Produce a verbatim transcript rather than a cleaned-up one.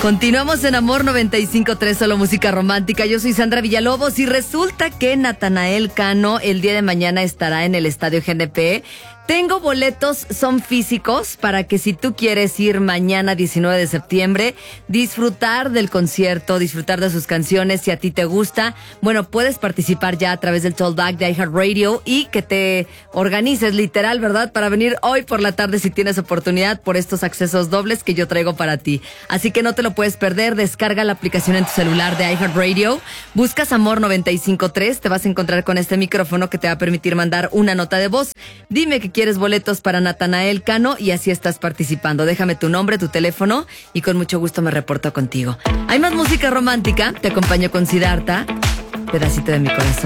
Continuamos en Amor noventa y cinco punto tres, solo música romántica. Yo soy Sandra Villalobos y resulta que Natanael Cano el día de mañana estará en el Estadio G N P. Tengo boletos, son físicos, para que si tú quieres ir mañana diecinueve de septiembre, disfrutar del concierto, disfrutar de sus canciones, si a ti te gusta, bueno, puedes participar ya a través del Talkback de iHeartRadio y que te organices literal, ¿verdad? Para venir hoy por la tarde si tienes oportunidad por estos accesos dobles que yo traigo para ti. Así que no te lo puedes perder, descarga la aplicación en tu celular de iHeartRadio, buscas Amor noventa y cinco punto tres, te vas a encontrar con este micrófono que te va a permitir mandar una nota de voz. Dime que quieres boletos para Natanael Cano y así estás participando. Déjame tu nombre, tu teléfono y con mucho gusto me reporto contigo. Hay más música romántica, te acompaño con Siddhartha, pedacito de mi corazón.